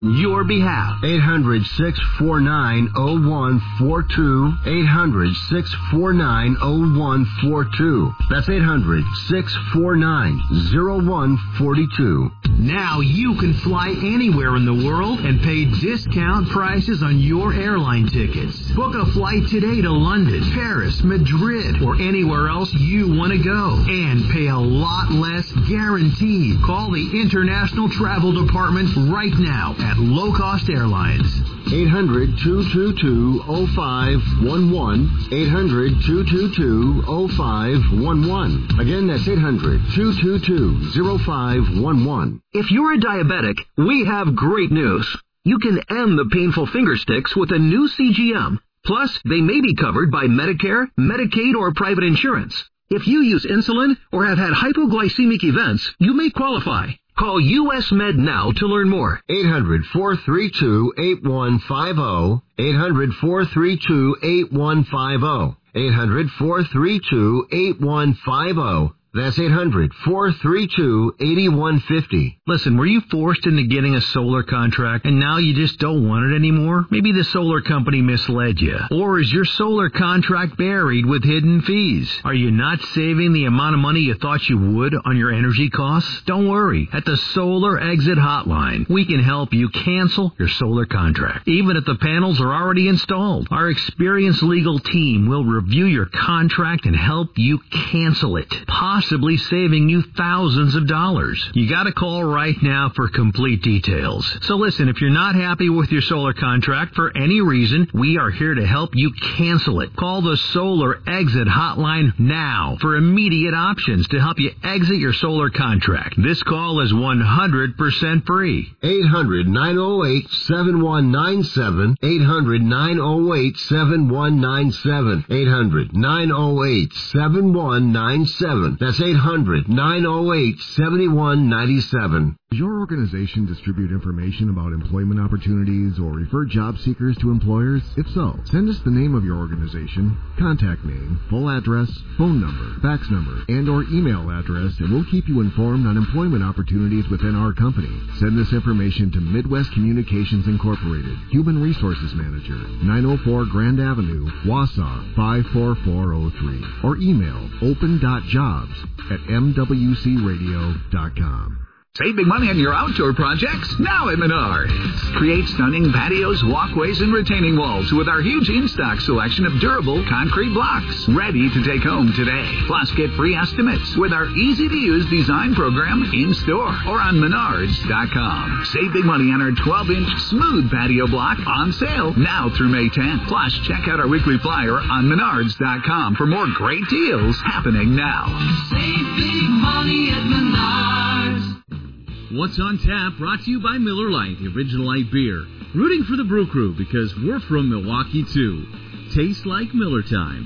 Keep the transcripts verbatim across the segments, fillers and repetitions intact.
your behalf. eight hundred, six four nine, oh one four two. eight hundred, six four nine, oh one four two. That's eight hundred, six four nine, oh one four two. Now you can fly anywhere in the world and pay discount prices on your airline tickets. Book a flight today to London, Paris, Madrid, or anywhere else you want to go. And pay a lot less guaranteed. Call the International Travel Department right now at Low Cost Airlines. eight hundred, two two two, oh five one one. eight hundred, two two two, oh five one one. Again, that's eight hundred, two two two, oh five one one. If you're a diabetic, we have great news. You can end the painful finger sticks with a new C G M. Plus, they may be covered by Medicare, Medicaid, or private insurance. If you use insulin or have had hypoglycemic events, you may qualify. Call U S Med now to learn more. eight hundred, four three two, eight one five zero. eight hundred, four three two, eight one five zero. eight hundred, four three two, eight one five zero. That's eight hundred, four three two, eight one five zero. Listen, were you forced into getting a solar contract and now you just don't want it anymore? Maybe the solar company misled you. Or is your solar contract buried with hidden fees? Are you not saving the amount of money you thought you would on your energy costs? Don't worry. At the Solar Exit Hotline, we can help you cancel your solar contract, even if the panels are already installed. Our experienced legal team will review your contract and help you cancel it, possibly saving you thousands of dollars. You got to call right now for complete details. So listen, if you're not happy with your solar contract for any reason, we are here to help you cancel it. Call the Solar Exit Hotline now for immediate options to help you exit your solar contract. This call is one hundred percent free. eight hundred, nine oh eight, seven one nine seven. eight hundred, nine oh eight, seven one nine seven. eight hundred, nine oh eight, seven one nine seven. That's eight hundred, nine oh eight, seven one nine seven. Does your organization distribute information about employment opportunities or refer job seekers to employers? If so, send us the name of your organization, contact name, full address, phone number, fax number, and or email address, and we'll keep you informed on employment opportunities within our company. Send this information to Midwest Communications Incorporated, Human Resources Manager, nine oh four Grand Avenue, Wausau, five four four oh three, or email open dot jobs at m w c radio dot com. Save big money on your outdoor projects now at Menards. Create stunning patios, walkways, and retaining walls with our huge in-stock selection of durable concrete blocks ready to take home today. Plus, get free estimates with our easy-to-use design program in-store or on menards dot com. Save big money on our twelve-inch smooth patio block on sale now through May tenth. Plus, check out our weekly flyer on menards dot com for more great deals happening now. Save big money at Menards. What's on Tap, brought to you by Miller Lite, the original light beer. Rooting for the Brew Crew because we're from Milwaukee, too. Tastes like Miller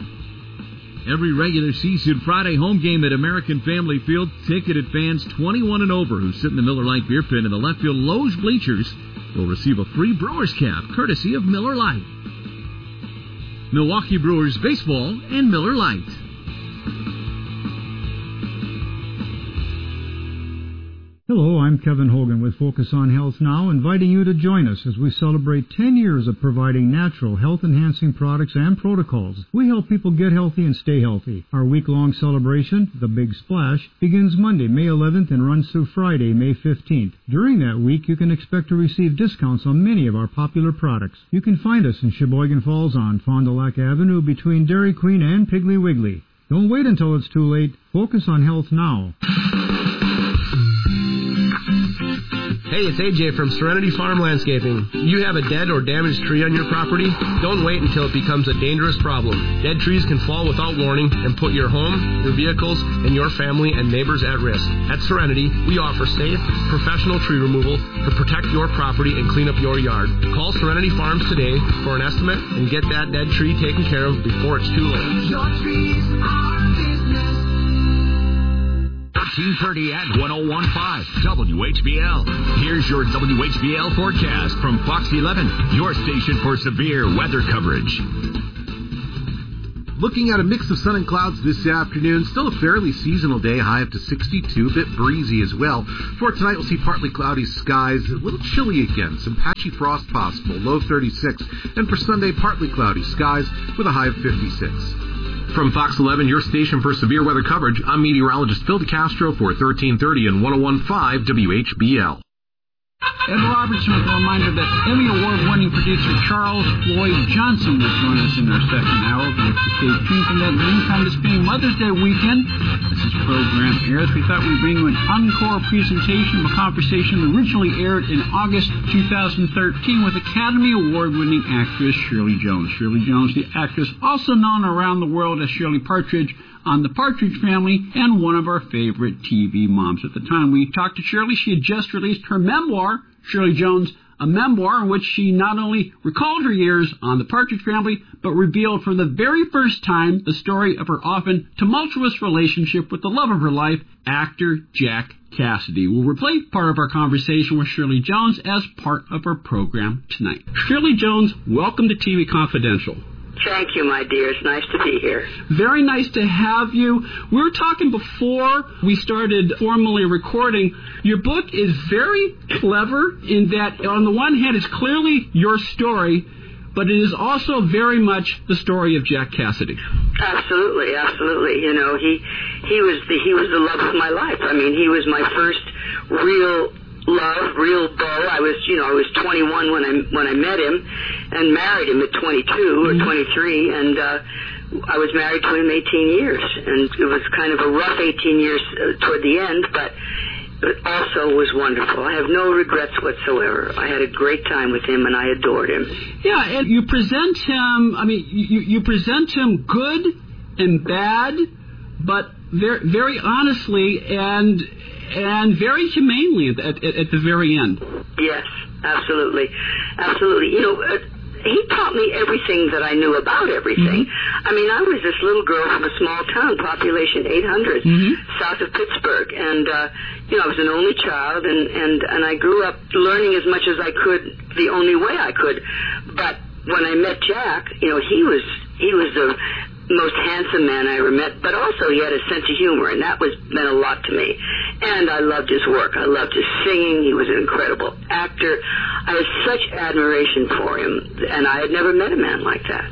time. Every regular season Friday home game at American Family Field, ticketed fans twenty-one and over who sit in the Miller Lite beer pit in the left field Loge bleachers will receive a free Brewers cap, courtesy of Miller Lite. Milwaukee Brewers Baseball and Miller Lite. Hello, I'm Kevin Hogan with Focus on Health Now, inviting you to join us as we celebrate ten years of providing natural health-enhancing products and protocols. We help people get healthy and stay healthy. Our week-long celebration, The Big Splash, begins Monday, May eleventh and runs through Friday, May fifteenth. During that week, you can expect to receive discounts on many of our popular products. You can find us in Sheboygan Falls on Fond du Lac Avenue between Dairy Queen and Piggly Wiggly. Don't wait until it's too late. Focus on Health now. Hey, it's A J from Serenity Farm Landscaping. You have a dead or damaged tree on your property? Don't wait until it becomes a dangerous problem. Dead trees can fall without warning and put your home, your vehicles, and your family and neighbors at risk. At Serenity, we offer safe, professional tree removal to protect your property and clean up your yard. Call Serenity Farms today for an estimate and get that dead tree taken care of before it's too late. Your trees are business. thirteen thirty and one oh one point five W H B L. Here's your W H B L forecast from Fox eleven, your station for severe weather coverage. Looking at a mix of sun and clouds this afternoon. Still a fairly seasonal day, high up to sixty-two, a bit breezy as well. For tonight, we'll see partly cloudy skies, a little chilly again, some patchy frost possible, low thirty-six. And for Sunday, partly cloudy skies with a high of fifty-six. From Fox eleven, your station for severe weather coverage, I'm meteorologist Phil DeCastro for thirteen thirty and one oh one point five W H B L. Ed Robertson with a reminder that Emmy Award-winning producer Charles Floyd Johnson will join us in our second hour. We have to stay tuned for that. In the meantime, this being Mother's Day weekend, as this program airs, we thought we'd bring you an encore presentation of a conversation originally aired in August two thousand thirteen with Academy Award-winning actress Shirley Jones. Shirley Jones, the actress also known around the world as Shirley Partridge on The Partridge Family, and one of our favorite T V moms. At the time we talked to Shirley, she had just released her memoir, Shirley Jones, a memoir in which she not only recalled her years on The Partridge Family, but revealed for the very first time the story of her often tumultuous relationship with the love of her life, actor Jack Cassidy. We'll replay part of our conversation with Shirley Jones as part of our program tonight. Shirley Jones, welcome to T V Confidential. Thank you, my dear. It's nice to be here. Very nice to have you. We were talking before we started formally recording. Your book is very clever in that, on the one hand, it's clearly your story, but it is also very much the story of Jack Cassidy. Absolutely, absolutely. You know, he he was the he was the love of my life. I mean, he was my first real love, real beau. I was, you know, I was twenty-one when I when I met him, and married him at twenty-two or twenty-three, and uh, I was married to him eighteen years, and it was kind of a rough eighteen years uh, toward the end, but it also was wonderful. I have no regrets whatsoever. I had a great time with him, and I adored him. Yeah, and you present him. I mean, you you present him good and bad, but very very honestly and. And very humanely at, at, at the very end. Yes, absolutely. Absolutely. You know, uh, he taught me everything that I knew about everything. Mm-hmm. I mean, I was this little girl from a small town, population eight hundred, mm-hmm. south of Pittsburgh. And, uh, you know, I was an only child, and, and, and I grew up learning as much as I could the only way I could. But when I met Jack, you know, he was, he was the most handsome man I ever met, but also he had a sense of humor, and that was meant a lot to me. And I loved his work. I loved his singing. He was an incredible actor. I had such admiration for him, and I had never met a man like that.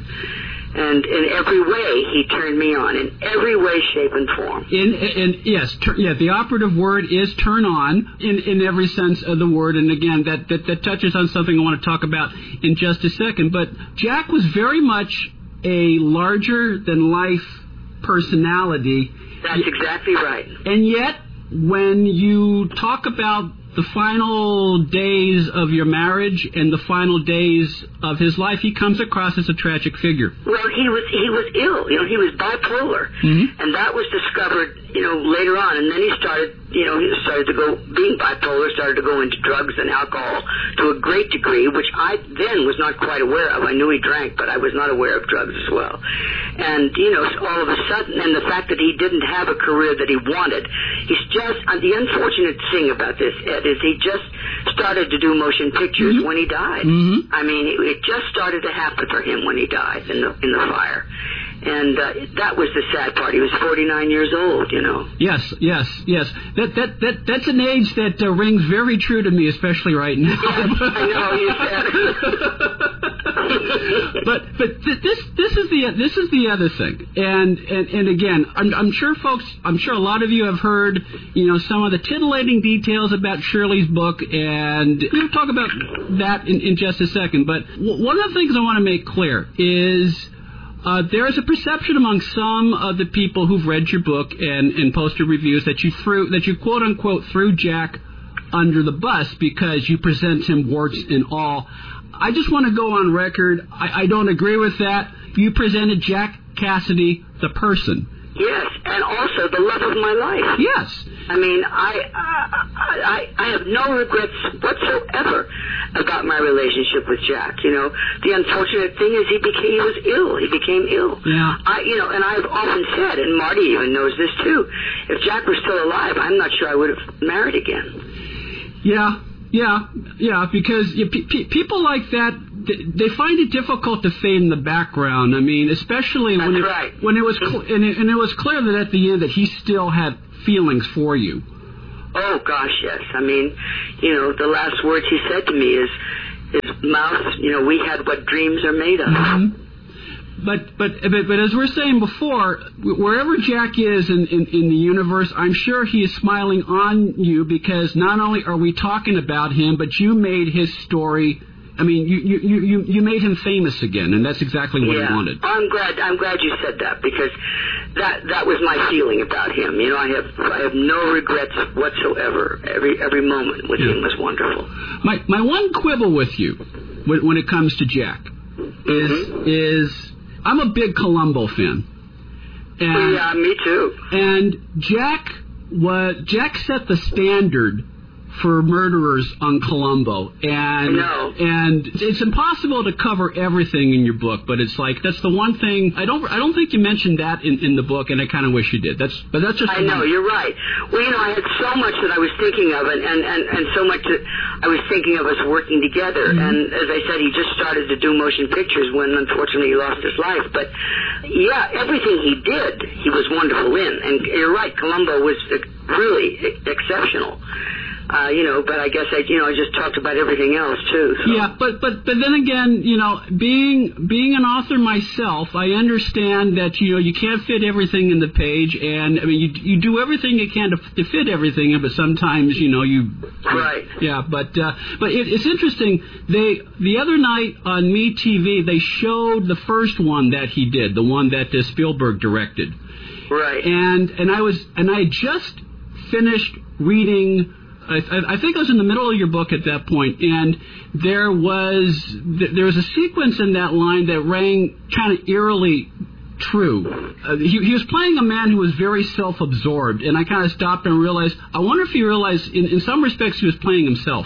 And in every way, he turned me on, in every way, shape, and form. In, in yes, tur- yeah, the operative word is turn on in, in every sense of the word. And again, that, that, that touches on something I want to talk about in just a second. But Jack was very much a larger-than-life personality. That's exactly right. And yet, when you talk about the final days of your marriage and the final days of his life, he comes across as a tragic figure. Well, he was he was ill. You know, he was bipolar, mm-hmm. and that was discovered, you know, later on. And then he started, you know, he started to go, being bipolar, started to go into drugs and alcohol to a great degree, which I then was not quite aware of. I knew he drank, but I was not aware of drugs as well. And, you know, all of a sudden, and the fact that he didn't have a career that he wanted, he's just, uh, the unfortunate thing about this, Ed, is he just started to do motion pictures mm-hmm. when he died. Mm-hmm. I mean, it, it just started to happen for him when he died in the in the fire. And uh, that was the sad part. He was forty-nine years old, you know. Yes, yes, yes. That that that that's an age that uh, rings very true to me, especially right now. Yes, I know you said. but but th- this this is the this is the other thing. And and, and again, I'm, I'm sure folks, I'm sure a lot of you have heard, you know, some of the titillating details about Shirley's book, and we'll talk about that in, in just a second. But w- one of the things I want to make clear is. Uh, there is a perception among some of the people who've read your book and, and posted reviews that you threw, that you quote unquote threw Jack under the bus because you present him warts and all. I just want to go on record. I, I don't agree with that. You presented Jack Cassidy, the person. Yes, and also the love of my life. Yes. I mean, I I, I I have no regrets whatsoever about my relationship with Jack. You know, the unfortunate thing is he became he was ill. He became ill. Yeah. I you know, and I've often said, and Marty even knows this too. If Jack was still alive, I'm not sure I would have married again. Yeah. Yeah, yeah, because you, pe- pe- people like that they find it difficult to fade in the background. I mean, especially That's when it, right. when it was cl- and, it, and it was clear that at the end that he still had feelings for you. Oh gosh, yes. I mean, you know, the last words he said to me is, his mouth. You know, we had what dreams are made of. Mm-hmm. But, but but but as we're saying before, wherever Jack is in, in, in the universe, I'm sure he is smiling on you, because not only are we talking about him, but you made his story. I mean, you you, you, you made him famous again, and that's exactly what yeah. he wanted. I'm glad I'm glad you said that, because that that was my feeling about him. You know, I have I have no regrets whatsoever. Every every moment with yeah. him was wonderful. My my one quibble with you when, when it comes to Jack is mm-hmm. is. I'm a big Columbo fan. And, yeah, me too. And Jack was Jack set the standard for murderers on Columbo, and no. and it's impossible to cover everything in your book, but it's like that's the one thing I don't I don't think you mentioned that in, in the book, and I kind of wish you did. That's but that's just I know, you're right. Well, you know, I had so much that I was thinking of, and and, and, and so much that I was thinking of us working together. Mm-hmm. And as I said, he just started to do motion pictures when unfortunately he lost his life. But yeah, everything he did, he was wonderful in. And you're right, Columbo was really exceptional. Uh, you know, but I guess I, you know, I just talked about everything else too. So. Yeah, but but but then again, you know, being being an author myself, I understand that you know you can't fit everything in the page, and I mean you you do everything you can to, to fit everything in, but sometimes you know you. Right. Yeah, but uh, but it, it's interesting. They the other night on Me T V they showed the first one that he did, the one that uh, Spielberg directed. Right. And and I was and I had just finished reading. I, I think I was in the middle of your book at that point, and there was there was a sequence in that line that rang kind of eerily true. Uh, he, he was playing a man who was very self-absorbed, and I kind of stopped and realized, I wonder if he realized, in, in some respects, he was playing himself.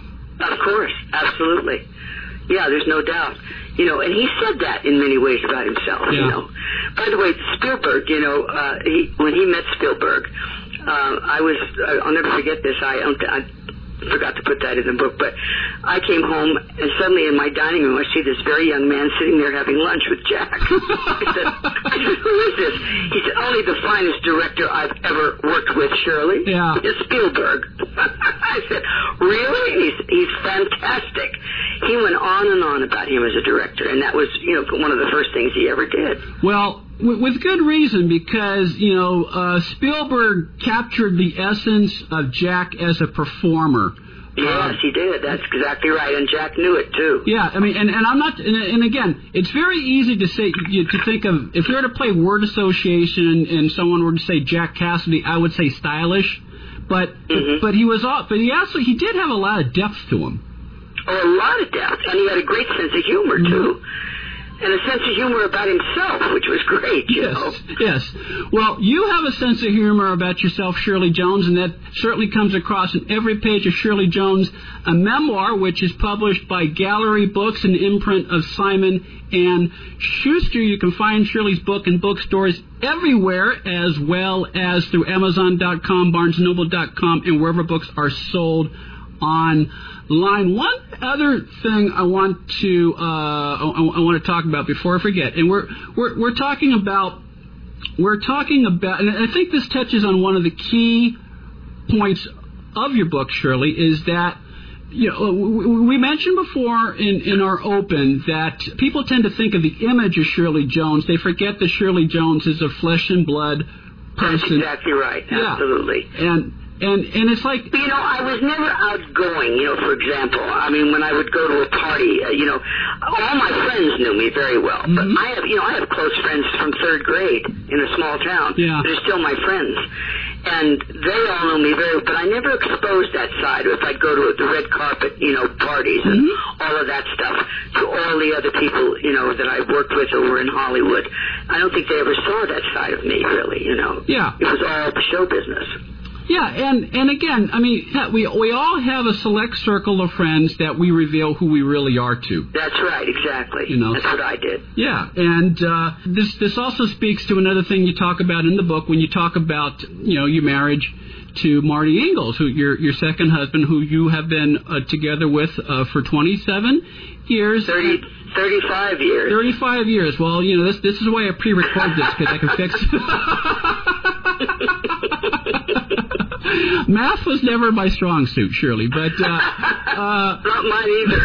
Of course, absolutely. Yeah, there's no doubt. You know, and he said that in many ways about himself, yeah. you know. By the way, Spielberg, you know, uh, he, when he met Spielberg, Uh, I was, I'll never forget this, I, I forgot to put that in the book, but I came home and suddenly in my dining room I see this very young man sitting there having lunch with Jack. I said, I said, who is this? He said, only the finest director I've ever worked with, Shirley. Yeah. It's Spielberg. I said, really? He's, he's fantastic. He went on and on about him as a director, and that was, you know, one of the first things he ever did. Well, with good reason, because, you know, uh, Spielberg captured the essence of Jack as a performer. Yes, uh, he did. That's exactly right, and Jack knew it, too. Yeah, I mean, and, and I'm not, and, and again, it's very easy to say, you, to think of, if you were to play word association and, and someone were to say Jack Cassidy, I would say stylish, but, mm-hmm. but he was off, but he also, he did have a lot of depth to him. Oh, a lot of depth, and he had a great sense of humor, mm-hmm. too. And a sense of humor about himself, which was great, you yes, know. Yes. Well, you have a sense of humor about yourself, Shirley Jones, and that certainly comes across in every page of Shirley Jones, a memoir which is published by Gallery Books, an imprint of Simon and Schuster. You can find Shirley's book in bookstores everywhere, as well as through Amazon dot com, Barnes and Noble dot com, and wherever books are sold online. One other thing I want to uh, I, I want to talk about before I forget, and we're we're we're talking about we're talking about, and I think this touches on one of the key points of your book, Shirley, is that you know we mentioned before in in our open that people tend to think of the image of Shirley Jones. They forget that Shirley Jones is a flesh and blood person. That's exactly right. Absolutely. Yeah. And. And and it's like... You know, I was never outgoing, you know, for example. I mean, when I would go to a party, uh, you know, all my friends knew me very well. Mm-hmm. But I have, you know, I have close friends from third grade in a small town. Yeah. They're still my friends. And they all know me very well. But I never exposed that side. If I'd go to the red carpet, you know, parties and mm-hmm. all of that stuff to all the other people, you know, that I worked with over in Hollywood. I don't think they ever saw that side of me, really, you know. Yeah. It was all show business. Yeah, and, and again, I mean, we we all have a select circle of friends that we reveal who we really are to. That's right, exactly. You know, that's what I did. Yeah, and uh, this this also speaks to another thing you talk about in the book when you talk about, you know, your marriage to Marty Ingalls, who your your second husband, who you have been uh, together with uh, for twenty-seven years. thirty, thirty-five years. thirty-five years. Well, you know, this this is why I pre-record this, because I can fix it. Math was never my strong suit, Shirley, but uh, uh, not mine either.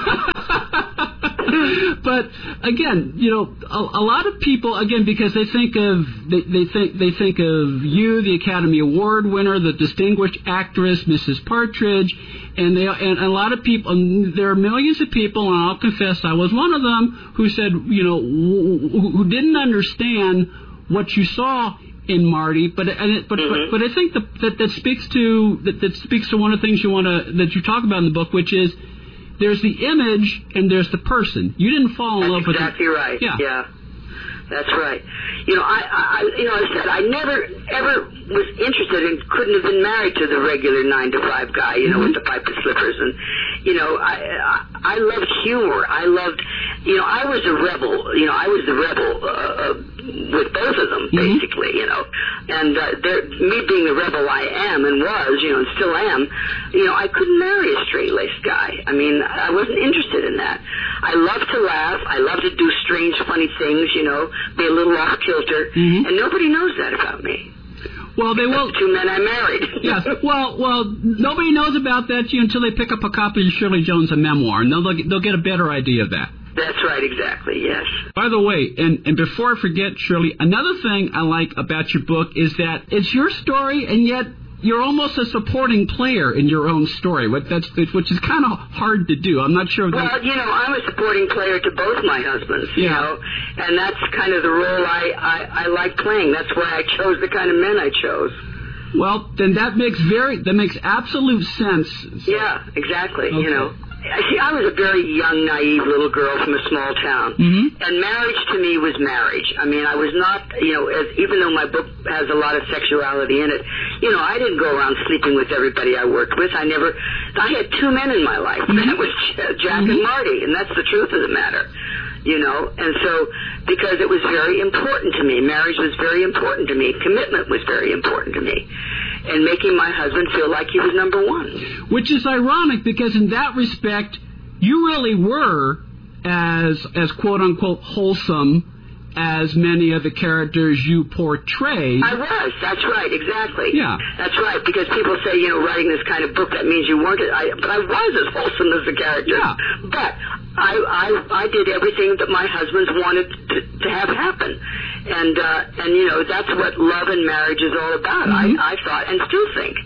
But again, you know, a, a lot of people, again, because they think of they, they think they think of you, the Academy Award winner, the distinguished actress, Missus Partridge, and they and a lot of people. And there are millions of people, and I'll confess, I was one of them, who said, you know, who, who didn't understand what you saw in Marty, but and it, but, mm-hmm. but but I think the, that that speaks to that, that speaks to one of the things you want to that you talk about in the book, which is there's the image and there's the person. You didn't fall in That's love with exactly the, right. Yeah. yeah. That's right. You know, I, I, you know, I said I never ever was interested and couldn't have been married to the regular nine to five guy, you know, mm-hmm. with the pipe and slippers, and you know, I, I, I loved humor. I loved, you know, I was a rebel. You know, I was the rebel uh, uh, with both of them, mm-hmm. basically. You know, and uh, me being the rebel I am and was, you know, and still am. You know, I couldn't marry a straight-laced guy. I mean, I wasn't interested in that. I love to laugh. I love to do strange, funny things. You know. Be a little off kilter, mm-hmm. and nobody knows that about me. Well, they will. Two men I married. Yes. Well, well, nobody knows about that you until they pick up a copy of Shirley Jones, a memoir, and they'll they'll get a better idea of that. That's right, exactly. Yes. By the way, and and before I forget, Shirley, another thing I like about your book is that it's your story, and yet you're almost a supporting player in your own story, which, that's, which is kind of hard to do. I'm not sure. Well, you know, I'm a supporting player to both my husbands, you yeah. know, and that's kind of the role I, I, I like playing. That's why I chose the kind of men I chose. Well, then that makes very that makes absolute sense. Yeah, exactly, okay. you know. See, I was a very young, naive little girl from a small town, mm-hmm. and marriage to me was marriage. I mean, I was not, you know, as, even though my book has a lot of sexuality in it, you know, I didn't go around sleeping with everybody I worked with. I never, I had two men in my life. Mm-hmm. That was Jack mm-hmm. and Marty, and that's the truth of the matter, you know. And so, because it was very important to me, marriage was very important to me, commitment was very important to me. And making my husband feel like he was number one. Which is ironic, because in that respect, you really were as, as quote-unquote wholesome as many of the characters you portray. I was. That's right. Exactly. Yeah. That's right. Because people say, you know, writing this kind of book, that means you weren't. I, but I was as wholesome as the characters. Yeah. But I, I, I did everything that my husbands wanted to, to have happen. And, uh, and, you know, that's what love and marriage is all about, mm-hmm. I, I thought, and still think.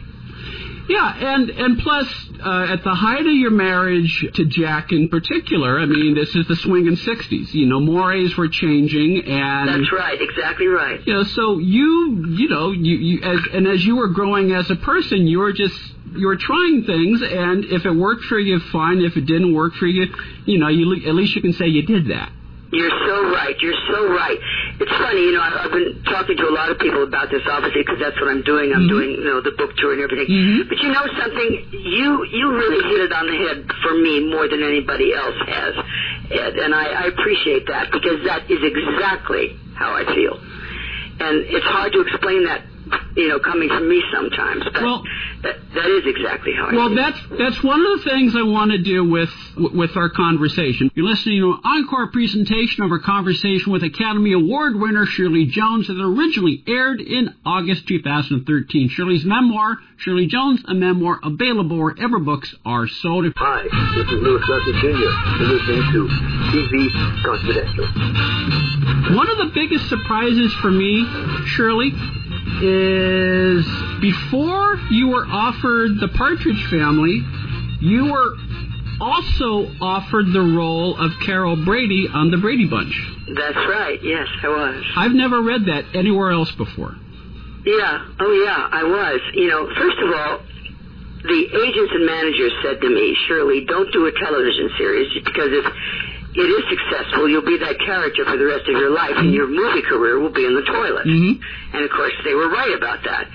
Yeah, and, and plus, uh, at the height of your marriage to Jack in particular, I mean, this is the swinging sixties. You know, mores were changing, and... That's right, exactly right. You know, so you, you know, you, you as, and as you were growing as a person, you were just... You were trying things, and if it worked for you, fine. If it didn't work for you, you know, you, at least you can say you did that. You're so right. You're so right. It's funny, you know, I've been talking to a lot of people about this, obviously, because that's what I'm doing. I'm mm-hmm. doing, you know, the book tour and everything. Mm-hmm. But you know something? You you really hit it on the head for me more than anybody else has. Ed, and I, I appreciate that, because that is exactly how I feel. And it's hard to explain that, you know, coming from me sometimes, but well, that that is exactly how I well, feel. Well, that's that's one of the things I want to do with with our conversation. You're listening to an encore presentation of our conversation with Academy Award winner Shirley Jones that originally aired in August two thousand thirteen. Shirley's memoir, Shirley Jones, a memoir, available wherever books are sold. Hi, this is Louis Gossett Junior You're listening to T V Confidential. One of the biggest surprises for me, Shirley, is before you were offered the Partridge Family, you were also offered the role of Carol Brady on the Brady Bunch. That's right, yes, I was. I've never read that anywhere else before. Yeah, oh yeah, I was. You know, first of all, the agents and managers said to me, Shirley, don't do a television series, because if it is successful, you'll be that character for the rest of your life, and your movie career will be in the toilet. Mm-hmm. And, of course, they were right about that.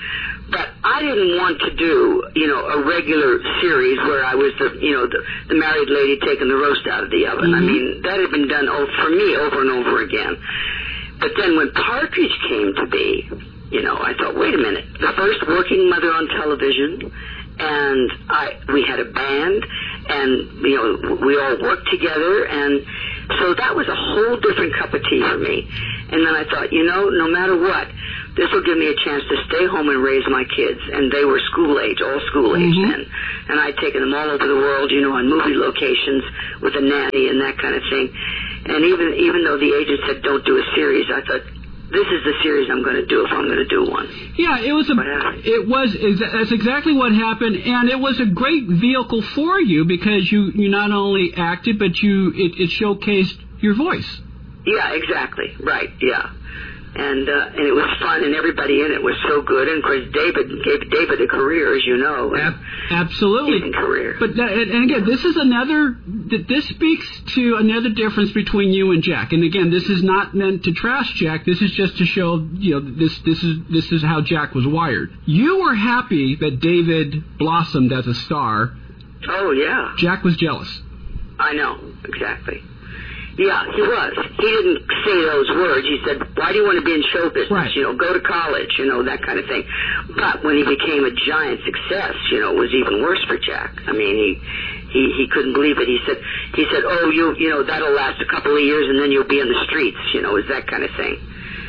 But I didn't want to do, you know, a regular series where I was the, you know, the, the married lady taking the roast out of the oven. Mm-hmm. I mean, that had been done oh, for me over and over again. But then when Partridge came to be, you know, I thought, wait a minute, the first working mother on television, and I we had a band, and, you know, we all worked together, and so that was a whole different cup of tea for me. And then I thought, you know, no matter what, this will give me a chance to stay home and raise my kids. And they were school age, all school age mm-hmm. then. And I'd taken them all over the world, you know, on movie locations with a nanny and that kind of thing. And even even though the agent said don't do a series, I thought, this is the series I'm going to do if I'm going to do one. Yeah, it was a, it was that's exactly what happened, and it was a great vehicle for you because you, you not only acted, but you it, it showcased your voice. Yeah, exactly. Right. Yeah. And uh, and it was fun, and everybody in it was so good. And of course, David gave David a career, as you know. Ab- absolutely, career. But that, and again, this is another. This speaks to another difference between you and Jack. And again, this is not meant to trash Jack. This is just to show, you know, this this is this is how Jack was wired. You were happy that David blossomed as a star. Oh yeah. Jack was jealous. I know exactly. Yeah, he was. He didn't say those words. He said, why do you want to be in show business? Right. You know, go to college, you know, that kind of thing. But when he became a giant success, you know, it was even worse for Jack. I mean, he he, he couldn't believe it. He said, he said, oh, you you know, that'll last a couple of years and then you'll be in the streets, you know, is that kind of thing.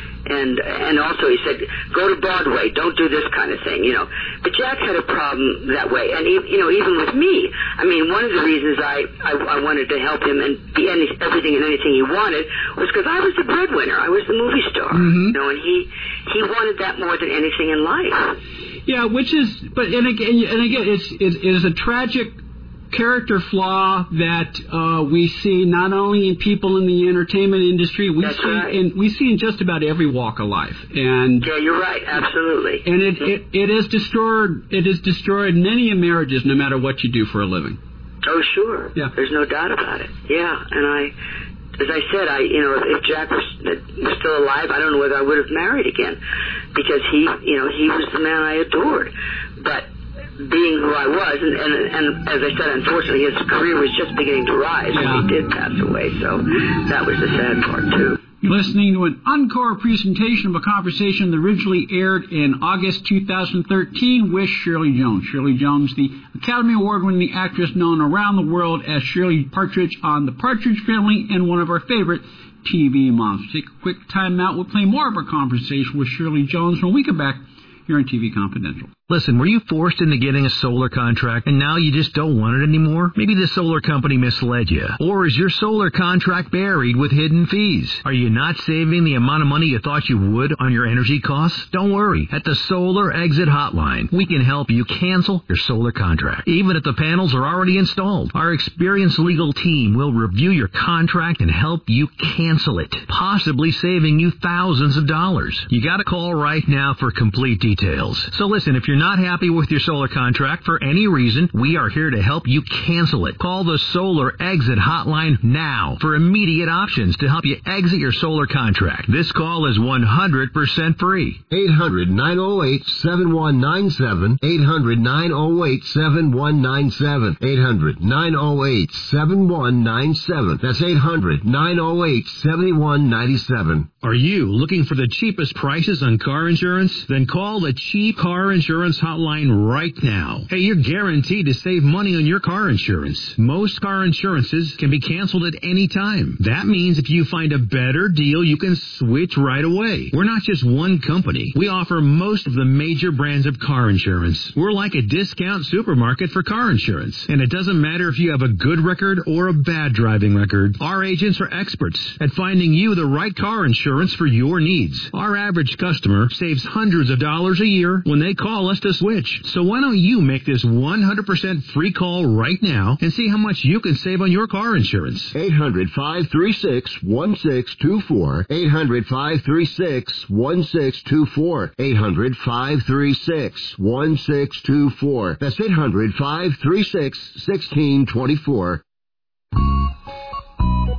And and also he said, go to Broadway, don't do this kind of thing, you know. But Jack had a problem that way. And, he, you know, even with me, I mean, one of the reasons I, I, I wanted to help him and be any, everything and anything he wanted was because I was the breadwinner. I was the movie star, mm-hmm. you know, and he, he wanted that more than anything in life. Yeah, which is, but, and again, and again it's, it, it is a tragic character flaw that uh, we see not only in people in the entertainment industry, we That's see right. in we see in just about every walk of life. And yeah, you're right, absolutely. And it, it it has destroyed it has destroyed many marriages, no matter what you do for a living. Oh, sure. Yeah, there's no doubt about it. Yeah, and I, as I said, I you know if, if Jack was, was still alive, I don't know whether I would have married again, because he you know he was the man I adored, but. Being who I was, and, and, and as I said, unfortunately, his career was just beginning to rise yeah. when he did pass away, so that was the sad part, too. You're listening to an encore presentation of a conversation that originally aired in August two thousand thirteen with Shirley Jones. Shirley Jones, the Academy Award-winning actress known around the world as Shirley Partridge on The Partridge Family and one of our favorite T V moms. Take a quick time out. We'll play more of our conversation with Shirley Jones when we come back here on T V Confidential. Listen, were you forced into getting a solar contract and now you just don't want it anymore? Maybe the solar company misled you. Or is your solar contract buried with hidden fees? Are you not saving the amount of money you thought you would on your energy costs? Don't worry. At the Solar Exit Hotline, we can help you cancel your solar contract, even if the panels are already installed. Our experienced legal team will review your contract and help you cancel it, possibly saving you thousands of dollars. You got to call right now for complete details. So listen, if you're not happy with your solar contract for any reason, we are here to help you cancel it. Call the Solar Exit Hotline now for immediate options to help you exit your solar contract. This call is one hundred percent free. eight hundred nine oh eight seven one nine seven. eight hundred nine oh eight seven one nine seven. eight hundred nine oh eight seven one nine seven. That's eight hundred nine oh eight seven one nine seven. Are you looking for the cheapest prices on car insurance? Then call the Cheap Car Insurance Hotline right now. Hey, you're guaranteed to save money on your car insurance. Most car insurances can be canceled at any time. That means if you find a better deal, you can switch right away. We're not just one company. We offer most of the major brands of car insurance. We're like a discount supermarket for car insurance. And it doesn't matter if you have a good record or a bad driving record. Our agents are experts at finding you the right car insurance for your needs. Our average customer saves hundreds of dollars a year when they call us to switch. So why don't you make this one hundred percent free call right now and see how much you can save on your car insurance? eight hundred five three six one six two four. eight hundred five three six one six two four. eight hundred five three six one six two four. That's eight hundred five three six one six two four.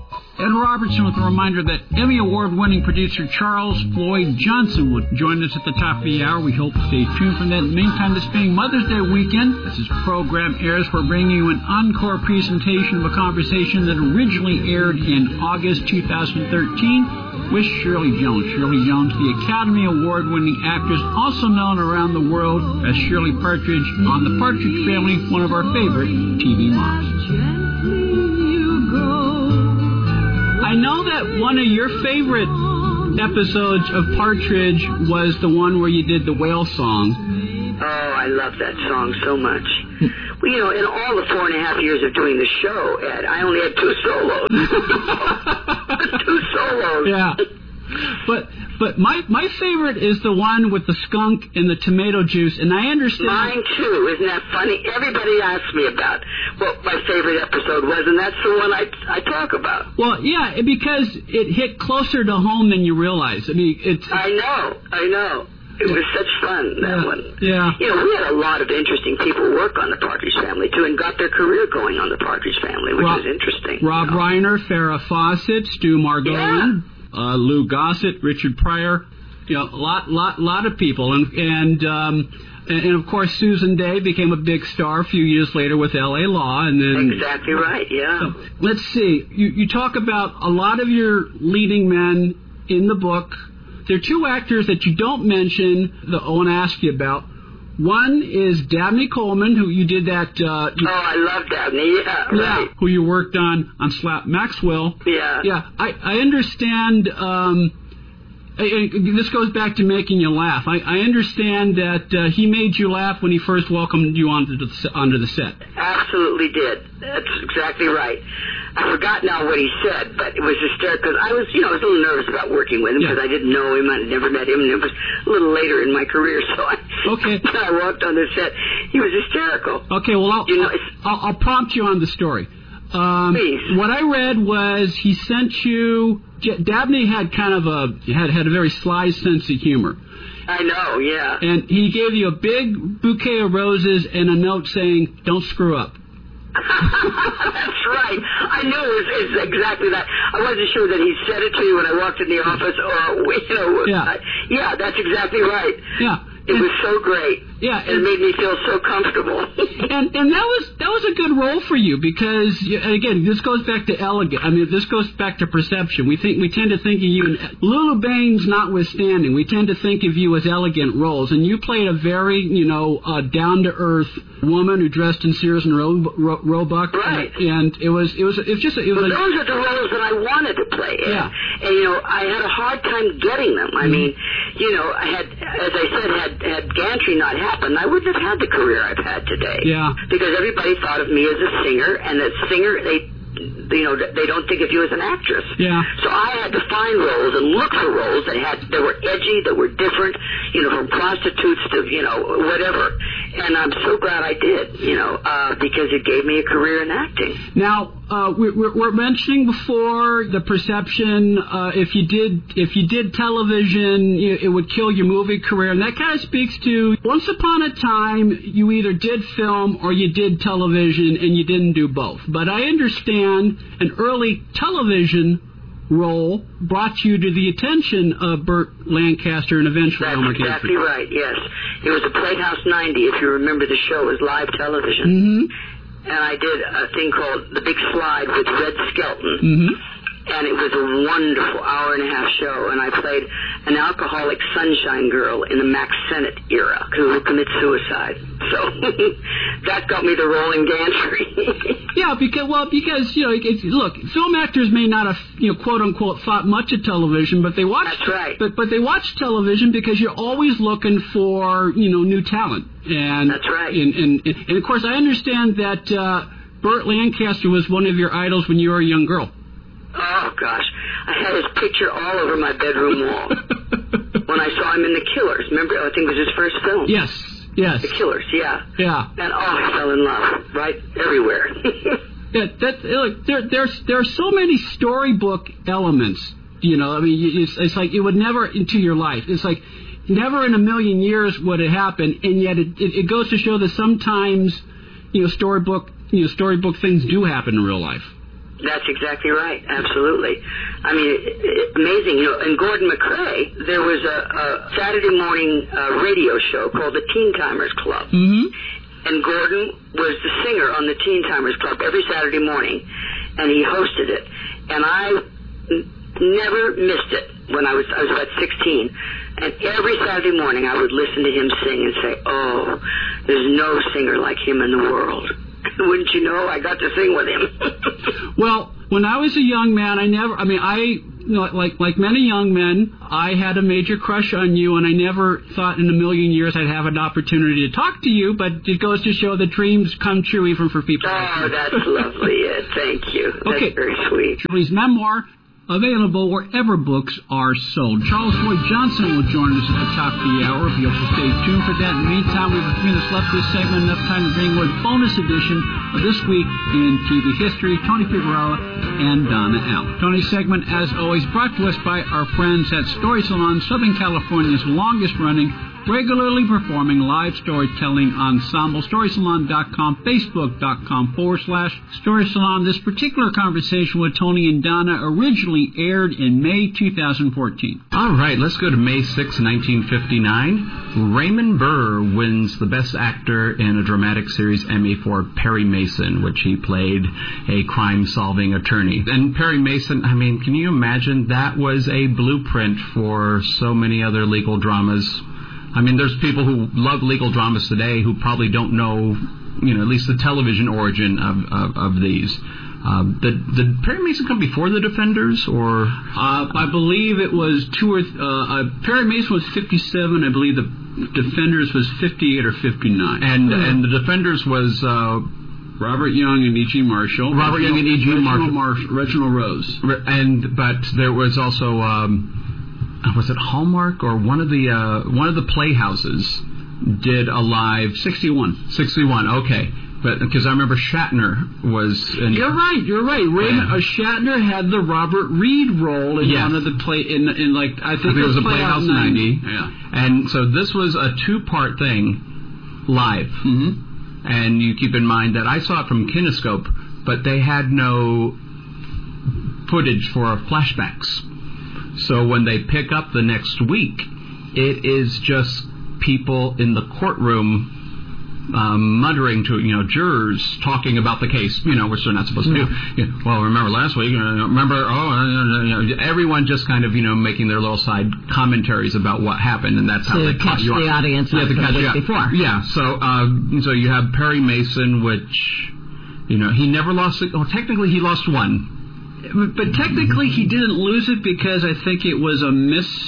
Ed Robertson with a reminder that Emmy Award-winning producer Charles Floyd Johnson will join us at the top of the hour. We hope to stay tuned for that. In the meantime, this being Mother's Day weekend, as this program airs, we're bringing you an encore presentation of a conversation that originally aired in August two thousand thirteen with Shirley Jones. Shirley Jones, the Academy Award-winning actress, also known around the world as Shirley Partridge on The Partridge Family, one of our favorite T V moms. I know that one of your favorite episodes of Partridge was the one where you did the whale song. Oh, I love that song so much. Well, you know, in all the four and a half years of doing the show, Ed, I only had two solos. two solos. Yeah. But but my my favorite is the one with the skunk and the tomato juice, and I understand. Mine too. Isn't that funny? Everybody asks me about what my favorite episode was, and that's the one I I talk about. Well, yeah, because it hit closer to home than you realize. I mean, it's. I know. I know. It was such fun, that yeah, one. Yeah. You know, we had a lot of interesting people work on the Partridge Family, too, and got their career going on the Partridge Family, which Rob, was interesting. Rob you know? Reiner, Farrah Fawcett, Stu Margolin, yeah. uh, Lou Gossett, Richard Pryor, you know, a lot, lot, lot of people. And, and, um, and, and, of course, Susan Day became a big star a few years later with L A Law. And then, exactly right, yeah. So, let's see. You, you talk about a lot of your leading men in the book. There are two actors that you don't mention that I want to ask you about. One is Dabney Coleman, who you did that... Uh, you, oh, I love Dabney, yeah, right. Yeah, who you worked on on Slap Maxwell. Yeah. Yeah, I, I understand... Um, I, I, this goes back to making you laugh. I, I understand that uh, he made you laugh when he first welcomed you onto the, onto the set. Absolutely did. That's exactly right. I forgot now what he said, but it was hysterical. I was, you know, I was a little nervous about working with him because yeah. I didn't know him. I had never met him, and it was a little later in my career. So I, okay. when I walked on the set, he was hysterical. Okay, well, I'll, you know, I'll, I'll prompt you on the story. Um, Please. What I read was he sent you. Dabney had kind of a had had a very sly sense of humor. I know, yeah. And he gave you a big bouquet of roses and a note saying, "Don't screw up." That's right. I knew it was, it was exactly that. I wasn't sure that he said it to me when I walked in the office, or you know. Yeah. I, yeah, that's exactly right. Yeah. It was so great. Yeah, it made me feel so comfortable. and and that was that was a good role for you because again, this goes back to elegant. I mean, this goes back to perception. We think we tend to think of you, Lulu Baines notwithstanding, we tend to think of you as elegant roles, and you played a very you know uh, down to earth woman who dressed in Sears and Ro- Ro- Roebuck. Right. And, and it was it was it was just it was. Well, a, those are the roles that I wanted to play. And, yeah. And you know, I had a hard time getting them. I mm-hmm. mean, you know, I had, as I said, had had Gantry not happened, I wouldn't have had the career I've had today. Yeah. Because everybody thought of me as a singer, and as singer, they, you know, they don't think of you as an actress. Yeah. So I had to find roles and look for roles that had that were edgy, that were different, you know, from prostitutes to, you know, whatever. And I'm so glad I did, you know, uh, because it gave me a career in acting. Now, uh, we, we're, we're mentioning before the perception. Uh, if you did, if you did television, you, it would kill your movie career, and that kind of speaks to once upon a time you either did film or you did television, and you didn't do both. But I understand an early television role brought you to the attention of Burt Lancaster and eventually That's Elmer exactly Gantry. right, yes. It was a Playhouse ninety, if you remember the show, it was live television. Mm-hmm. And I did a thing called The Big Slide with Red Skelton. Mm-hmm. And it was a wonderful hour and a half show, and I played an alcoholic sunshine girl in the Max Sennett era who commits suicide. So that got me the role in Gantry. yeah, because well, because you know, it's, look, film actors may not have you know quote unquote thought much of television, but they watch. That's right. But but they watch television because you're always looking for you know new talent. And that's right. And and, and, and of course, I understand that uh, Burt Lancaster was one of your idols when you were a young girl. Oh, gosh. I had his picture all over my bedroom wall when I saw him in The Killers. Remember, I think it was his first film. Yes, yes. The Killers, yeah. Yeah. And, oh, I fell in love, right, everywhere. yeah, that, look, there, there's, there are so many storybook elements, you know. I mean, it's, it's like it would never into your life. It's like never in a million years would it happen, and yet it, it, it goes to show that sometimes, you know, storybook, you know, storybook things do happen in real life. That's exactly right. Absolutely. I mean, it, it, amazing. You know, in Gordon McRae, there was a, a Saturday morning uh, radio show called the Teen Timers Club. Mm-hmm. And Gordon was the singer on the Teen Timers Club every Saturday morning, and he hosted it. And I n- never missed it when I was I was about sixteen. And every Saturday morning I would listen to him sing and say, oh, there's no singer like him in the world. Wouldn't you know, I got to sing with him. Well, when I was a young man, I never, I mean, I, you know, like like many young men, I had a major crush on you, and I never thought in a million years I'd have an opportunity to talk to you, but it goes to show that dreams come true even for people. Oh, that's lovely, Ed. Thank you. That's okay. very sweet. Julie's memoir, available wherever books are sold. Charles Floyd Johnson will join us at the top of the hour. If you'll stay tuned for that. In the meantime, we've between us left this segment enough time to bring you a bonus edition of This Week in T V History. Tony Figueroa and Donna Al. Tony's segment, as always, brought to us by our friends at Story Salon, Southern California's longest-running, regularly performing live storytelling ensemble. Story Salon dot com, Facebook.com forward slash Story Salon. This particular conversation with Tony and Donna originally aired in May two thousand fourteen. All right, let's go to May sixth, nineteen fifty-nine. Raymond Burr wins the Best Actor in a Dramatic Series Emmy for Perry Mason, which he played a crime-solving attorney. And Perry Mason, I mean, can you imagine? That was a blueprint for so many other legal dramas. I mean, there's people who love legal dramas today who probably don't know, you know, at least the television origin of of, of these. Uh, did, did Perry Mason come before The Defenders, or? Uh, I believe it was two or th- uh, uh, Perry Mason was fifty-seven. I believe The Defenders was fifty-eight or fifty-nine. And mm-hmm. and The Defenders was uh, Robert Young and E G. Marshall. Robert Young and E G. Marshall. Marsh- Reginald Rose. And but there was also. Um, Was it Hallmark or one of the uh, one of the playhouses did a live sixty-one sixty-one Okay, but because I remember Shatner was. In, you're right. You're right. Raymond yeah. uh, Shatner had the Robert Reed role in yes. one of the play in in like I think, I think it was, it was a Playhouse ninety. Yeah, and so this was a two-part thing, live. Mm-hmm. And you keep in mind that I saw it from Kinescope, but they had no footage for flashbacks. So when they pick up the next week, it is just people in the courtroom um, muttering to, you know, jurors talking about the case, you know, which they're not supposed to do. You know, well, remember last week, you know, remember, oh, you know, everyone just kind of, you know, making their little side commentaries about what happened, and that's how to they caught you the up. audience yeah, to catch the you week up. before. Yeah, so, uh, so you have Perry Mason, which, you know, he never lost it. Oh, technically he lost one. But technically, he didn't lose it because I think it was a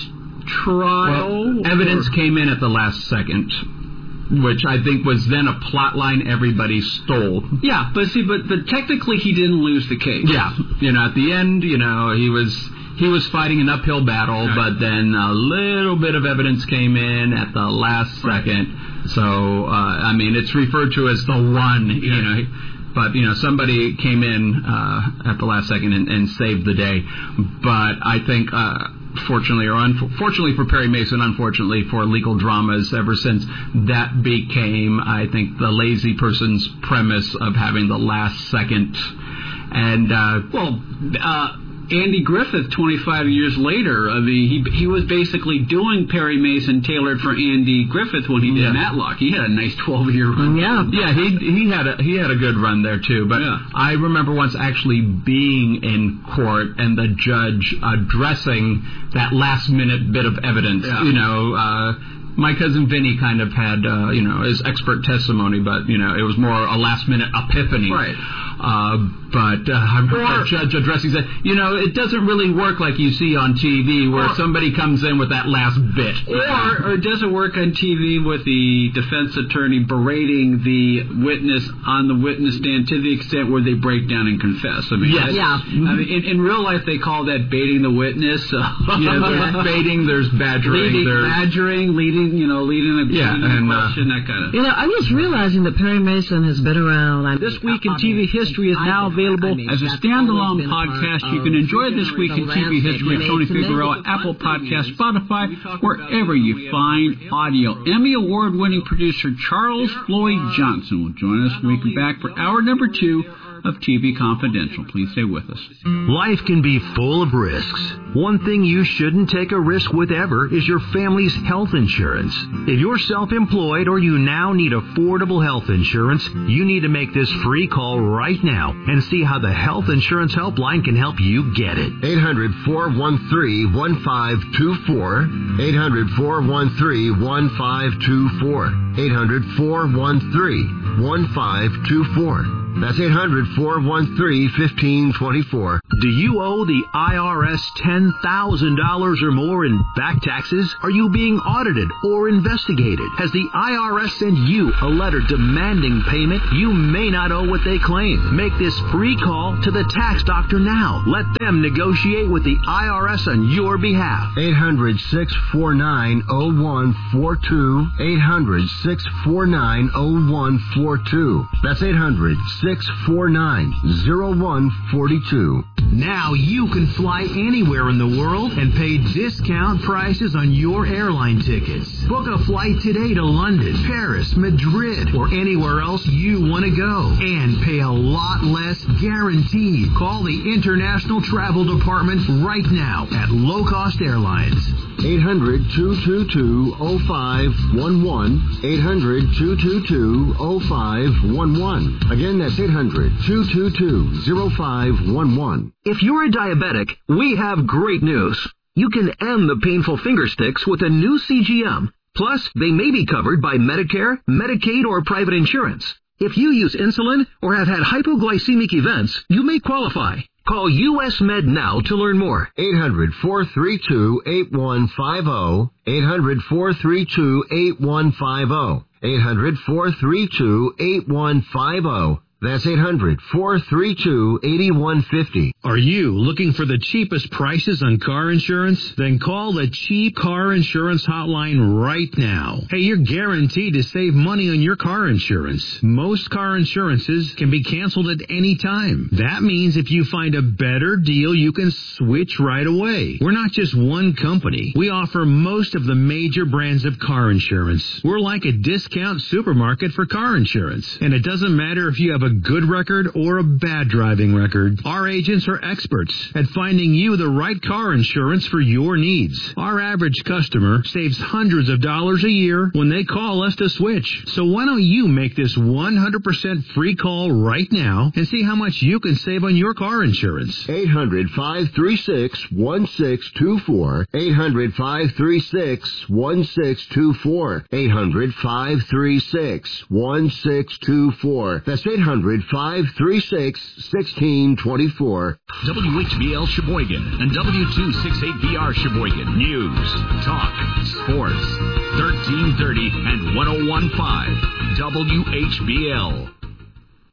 mistrial. Well, evidence came in at the last second, which I think was then a plot line everybody stole. Yeah, but see, but, but technically, he didn't lose the case. Yeah, you know, at the end, you know, he was he was fighting an uphill battle, right. But then a little bit of evidence came in at the last second. Right. So, uh, I mean, it's referred to as the one, yeah. you know. But, you know, somebody came in uh, at the last second and, and saved the day. But I think, uh, fortunately or unfortunately for Perry Mason, unfortunately for legal dramas, ever since that became, I think, the lazy person's premise of having the last second. And, uh, well, uh, Andy Griffith, twenty-five years later, I mean, he he was basically doing Perry Mason tailored for Andy Griffith when he did yeah. Matlock. He had a nice twelve-year run. Yeah, yeah, he he had a he had a good run there too. But yeah. I remember once actually being in court and the judge addressing that last-minute bit of evidence. Yeah. You know. Uh, My cousin Vinny kind of had, uh, you know, his expert testimony, but, you know, it was more a last-minute epiphany. Right. Uh, but uh, I remember the judge addressing said, you know, it doesn't really work like you see on T V where or, somebody comes in with that last bit. Or, or does it work on T V with the defense attorney berating the witness on the witness stand to the extent where they break down and confess? I mean, yes. yeah. I mean, in, in real life, they call that baiting the witness. yeah, there's yeah. baiting, there's badgering. Leading, there's badgering, leading, you know, leading a, yeah, leading and, a question, uh, that kind of. You know, I'm just realizing that Perry Mason has been around. I mean, This Week in T V History is now available as a standalone podcast. You can enjoy This Week in T V History with Tony Figueroa, Apple Podcasts, Spotify, wherever you find audio. Emmy Award-winning producer Charles Floyd Johnson will join us when we come back for hour number two of T V Confidential. Please stay with us. Life can be full of risks. One thing you shouldn't take a risk with ever is your family's health insurance. If you're self-employed or you now need affordable health insurance, you need to make this free call right now and see how the Health Insurance Helpline can help you get it. eight hundred, four one three, one five two four. eight hundred, four one three, one five two four. eight hundred, four one three, one five two four. That's eight hundred, four one three, one five two four. Do you owe the I R S ten thousand dollars or more in back taxes? Are you being audited or investigated? Has the I R S sent you a letter demanding payment? You may not owe what they claim. Make this free call to the tax doctor now. Let them negotiate with the I R S on your behalf. eight hundred, six four nine, oh one four two. eight hundred, six four nine, oh one four two. That's eight hundred, six four nine, oh one four two. Now you can fly anywhere in the world and pay discount prices on your airline tickets. Book a flight today to London, Paris, Madrid, or anywhere else you want to go. And pay a lot less guaranteed. Call the International Travel Department right now at Low Cost Airlines. eight hundred, two two two, oh five one one. eight hundred, two two two, oh five one one. Again, that's eight hundred, two two two, oh five one one. If you're a diabetic, we have great news. You can end the painful finger sticks with a new C G M. Plus, they may be covered by Medicare, Medicaid, or private insurance. If you use insulin or have had hypoglycemic events, you may qualify. Call U S Med now to learn more. eight hundred, four three two, eight one five zero. eight hundred, four three two, eight one five zero. eight hundred, four three two, eight one five zero. That's eight hundred, four three two, eight one five zero. Are you looking for the cheapest prices on car insurance? Then call the Cheap Car Insurance Hotline right now. Hey, you're guaranteed to save money on your car insurance. Most car insurances can be canceled at any time. That means if you find a better deal, you can switch right away. We're not just one company. We offer most of the major brands of car insurance. We're like a discount supermarket for car insurance. And it doesn't matter if you have a good record or a bad driving record. Our agents are experts at finding you the right car insurance for your needs. Our average customer saves hundreds of dollars a year when they call us to switch. So why don't you make this one hundred percent free call right now and see how much you can save on your car insurance? eight hundred, five three six, one six two four. eight hundred, five three six, one six two four. eight hundred, five three six, one six two four. That's eight hundred, five three six, one six two four. W H B L Sheboygan and W two sixty-eight B R Sheboygan. News, talk, sports. thirteen thirty and ten fifteen W H B L.